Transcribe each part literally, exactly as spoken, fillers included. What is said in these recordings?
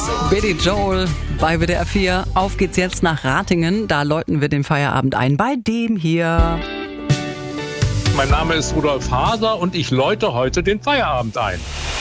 Billy Joel bei W D R vier. Auf geht's jetzt nach Ratingen. Da läuten wir den Feierabend ein bei dem hier. Mein Name ist Rudolf Haser und ich läute heute den Feierabend ein.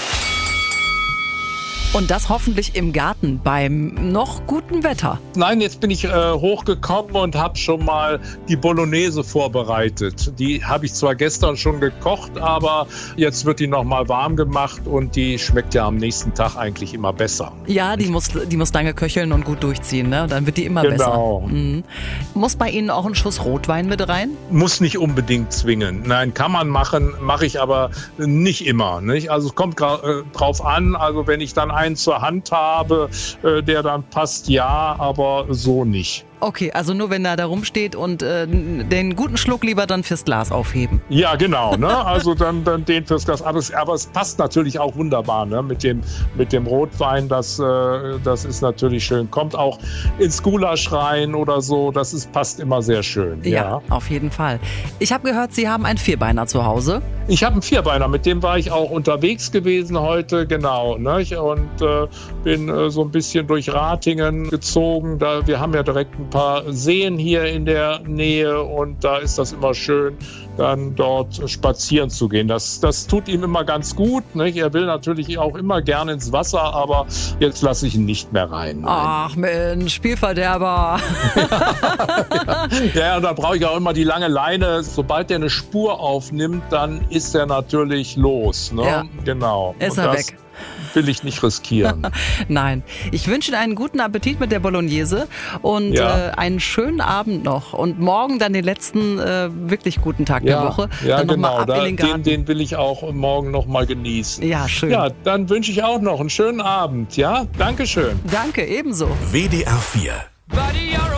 Und das hoffentlich im Garten beim noch guten Wetter. Nein, jetzt bin ich äh, hochgekommen und habe schon mal die Bolognese vorbereitet. Die habe ich zwar gestern schon gekocht, aber jetzt wird die noch mal warm gemacht und die schmeckt ja am nächsten Tag eigentlich immer besser. Ja, die muss, die muss lange köcheln und gut durchziehen, ne? Dann wird die immer genau. besser. Mhm. Muss bei Ihnen auch ein Schuss Rotwein mit rein? Muss nicht unbedingt zwingen. Nein, kann man machen, mache ich aber nicht immer. Nicht? Also es kommt äh, drauf an, also wenn ich dann einen zur Hand habe, äh, der dann passt, ja, aber so nicht. Okay, also nur wenn er da rumsteht und äh, den guten Schluck lieber dann fürs Glas aufheben. Ja, genau, ne? Also dann, dann den fürs Glas. Aber es, aber es passt natürlich auch wunderbar, ne? Mit dem, mit dem Rotwein, das, äh, das ist natürlich schön. Kommt auch ins Gulasch rein oder so, das ist, passt immer sehr schön. Ja, ja, auf jeden Fall. Ich habe gehört, Sie haben einen Vierbeiner zu Hause. Ich habe einen Vierbeiner, mit dem war ich auch unterwegs gewesen heute, genau. Ne? Und äh, bin äh, so ein bisschen durch Ratingen gezogen. Da, wir haben ja direkt ein paar Seen hier in der Nähe und da ist das immer schön, dann dort spazieren zu gehen. Das, das tut ihm immer ganz gut. Nicht? Er will natürlich auch immer gerne ins Wasser, aber jetzt lasse ich ihn nicht mehr rein. Ach Mensch, Spielverderber. ja, ja. ja, und da brauche ich auch immer die lange Leine. Sobald der eine Spur aufnimmt, dann ist er natürlich los. Ne? Ja. Genau. Ist und er das weg. Will ich nicht riskieren. Nein. Ich wünsche Ihnen einen guten Appetit mit der Bolognese und ja. äh, einen schönen Abend noch. Und morgen dann den letzten äh, wirklich guten Tag ja. der Woche. Ja, dann noch genau. mal ab Da, in den Garten. Den, den will ich auch morgen noch mal genießen. Ja, schön. Ja, dann wünsche ich auch noch einen schönen Abend. Ja, Dankeschön. Danke, ebenso. W D R vier.